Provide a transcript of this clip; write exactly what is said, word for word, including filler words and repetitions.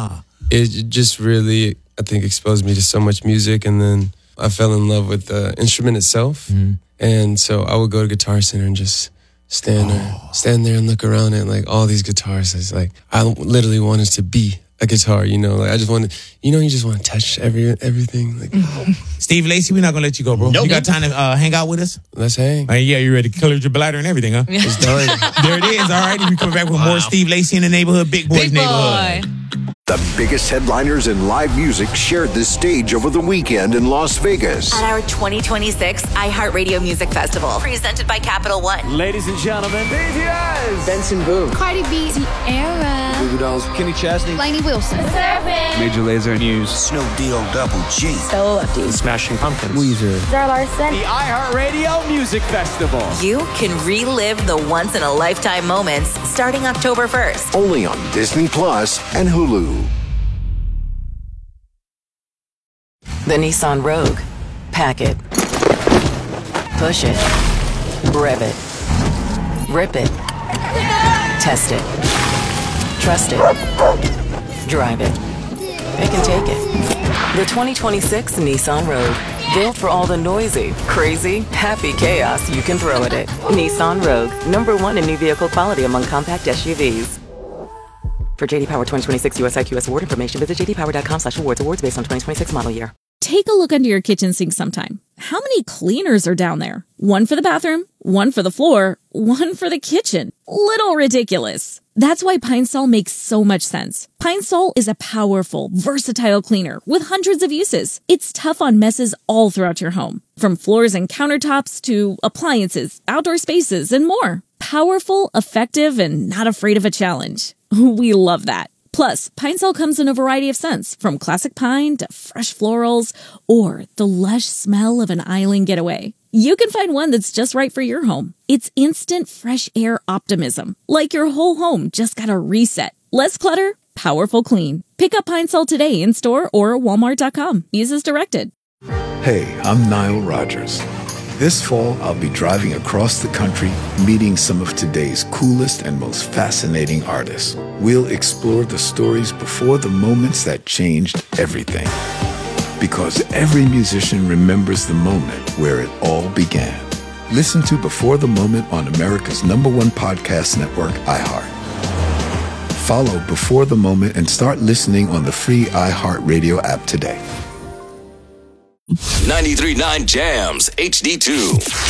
Ah. It just really, I think, exposed me to so much music. And then I fell in love with the instrument itself. Mm-hmm. And so I would go to Guitar Center and just stand oh. there, stand there and look around at like all these guitars. It's like, I literally wanted to be a guitar, you know, like I just wanted, you know, you just want to touch every everything. Like, oh. Steve Lacy, we're not gonna let you go, bro. Nope. You got time to uh, hang out with us? Let's hang. Uh, yeah, you ready to clear your bladder and everything, huh? It's done. There it is. All right, we come back with wow. more Steve Lacy in the neighborhood, Big Boys Big neighborhood. Boy. The biggest headliners in live music shared this stage over the weekend in Las Vegas. At our twenty twenty-six iHeartRadio Music Festival, presented by Capital One. Ladies and gentlemen, B T S, Benson Boone, Cardi B, Sierra, Goo Goo Dolls, Kenny Chesney, Lainey Wilson, Major Lazer, News, Snoop Deal Double G, Stella Lefty, Smashing Pumpkins, Weezer, Zara Larson. The iHeartRadio Music Festival. You can relive the once-in-a-lifetime moments starting October first. Only on Disney Plus and Hulu. The Nissan Rogue. Pack it. Push it. Rev it. Rip it. Test it. Trust it. Drive it. Pick and take it. The twenty twenty-six Nissan Rogue. Built for all the noisy, crazy, happy chaos you can throw at it. Nissan Rogue. Number one in new vehicle quality among compact S U Vs. For J D Power twenty twenty-six U S I Q S award information, visit j d power dot com slash awards. Awards based on twenty twenty-six model year. Take a look under your kitchen sink sometime. How many cleaners are down there? One for the bathroom, one for the floor, one for the kitchen. Little ridiculous. That's why Pine Sol makes so much sense. Pine Sol is a powerful, versatile cleaner with hundreds of uses. It's tough on messes all throughout your home, from floors and countertops to appliances, outdoor spaces, and more. Powerful, effective, and not afraid of a challenge. We love that. Plus, Pine Sol comes in a variety of scents, from classic pine to fresh florals, or the lush smell of an island getaway. You can find one that's just right for your home. It's instant fresh air optimism, like your whole home just got a reset. Less clutter, powerful clean. Pick up Pine Sol today in store or walmart dot com. Use as directed. Hey, I'm Nile Rodgers. This fall, I'll be driving across the country, meeting some of today's coolest and most fascinating artists. We'll explore the stories before the moments that changed everything. Because every musician remembers the moment where it all began. Listen to Before the Moment on America's number one podcast network, iHeart. Follow Before the Moment and start listening on the free iHeartRadio app today. ninety-three point nine Jams H D two.